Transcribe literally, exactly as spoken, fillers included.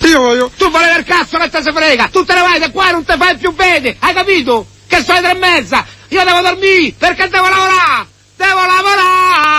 io voglio... Tu volevi il cazzo che te se frega, tu te ne vai da qua e non te fai più bene, hai capito? Che sono le tre e mezza, io devo dormire, perché devo lavorare, devo lavorare!